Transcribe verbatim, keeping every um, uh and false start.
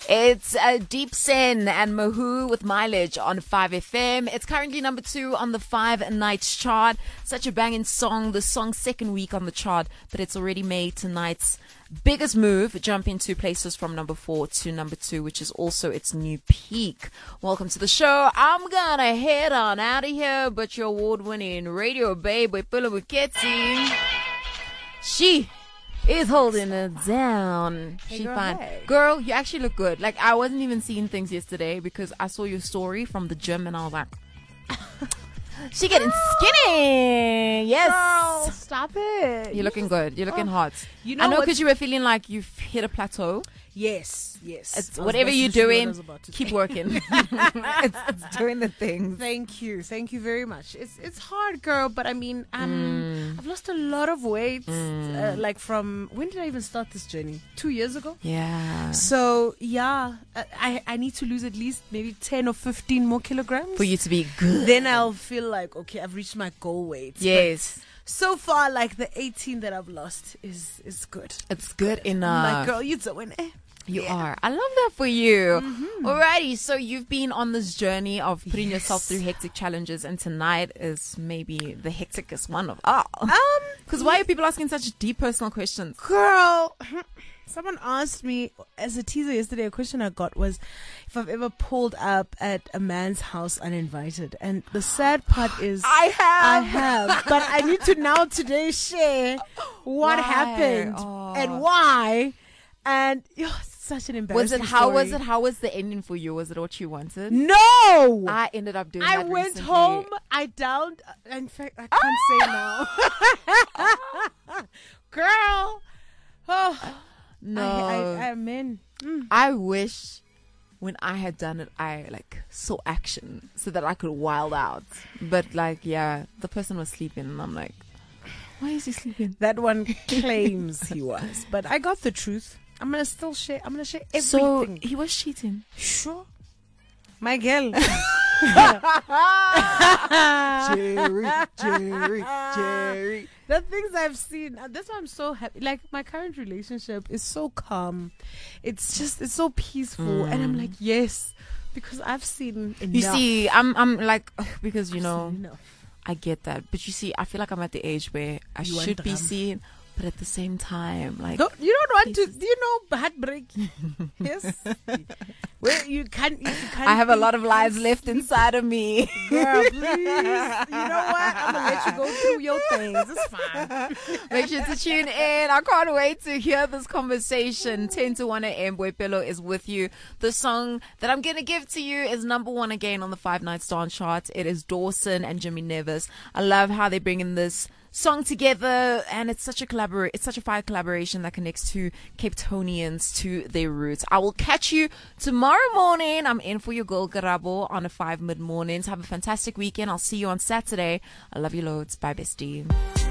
It's uh, Deep Sin and Mahoo with Mileage on five F M. It's currently number two on the Five Nights chart. Such a banging song. The song's second week on the chart, but it's already made tonight's biggest move, jump into places from number four to number two, which is also its new peak. Welcome to the show. I'm gonna head on out of here, but your award-winning radio babe with Pula Muketsi, she is holding it down. Hey, she girl, fine. hey. Girl, you actually look good. Like, I wasn't even seeing things yesterday because I saw your story from the gym and I was like, she getting skinny. Yes. Girl, stop it. You're looking good. You're looking Oh, hot. you know I know what's- because you were feeling like you've hit a plateau. Yes, yes. It's I was whatever about you're to say what I doing, was about to keep say. working. it's, it's doing the things. Thank you, thank you very much. It's it's hard, girl, but I mean, um, I've lost a lot of weight. Uh, like from when did I even start this journey? Two years ago. Yeah. So yeah, I I I need to lose at least maybe ten or fifteen more kilograms For you to be good. Then I'll feel like okay, I've reached my goal weight. But Yes. so far, like the eighteen that I've lost is is good. It's good I'm enough. like, girl, you doing it? You Yeah. are. I love that for you. Alrighty, so you've been on this journey of putting yourself Yes. through hectic challenges, and tonight is maybe the hecticest one of all. Um, Because why are people asking such deep personal questions? girl, someone asked me as a teaser yesterday. A question I got was if I've ever pulled up at a man's house uninvited. And the sad part is I have. I have, but I need to now today share what Why? happened Oh. and why. And oh, it's such an embarrassing Was it how was it? story. How was the ending for you? Was it what you wanted? No, I ended up doing. I that went recently. home. I downed. In fact, I can't say now. Girl, oh, No, I, I, I'm in. Mm. I wish when I had done it, I like saw action so that I could wild out. But like, yeah, the person was sleeping, and I'm like, why is he sleeping? That one claims he was, but I got the truth. I'm gonna still share. I'm gonna share So everything. he was cheating. Sure, my girl. Jerry, Jerry, Jerry. The things I've seen. uh, That's why I'm so happy. Like my current relationship is so calm. It's just it's so peaceful, and I'm like yes, because I've seen enough. You see, I'm, I'm like, ugh, because you I've know, seen enough. I get that, but you see, I feel like I'm at the age where I You want should be ram. seen, but at the same time, like, Don't, you don't want to. Do you know heartbreak? Yes. Where you can't. You can't I have a be- lot of lives left inside of me. Girl, please. You know what? I'm gonna let you go through your things. It's fine. Make sure to tune in. I can't wait to hear this conversation. ten to one a.m. Boipelo is with you. The song that I'm going to give to you is number one again on the Five Nights Dance chart. It is Dawson and Jimmy Nevis. I love how they bring in this song together, and it's such a collabor- it's such a fire collaboration that connects two Cape Townians to their roots. I will catch you tomorrow morning. I'm in for your girl Garabo on a five mid mornings. Have a fantastic weekend. I'll see you on Saturday. I love you loads. Bye, bestie.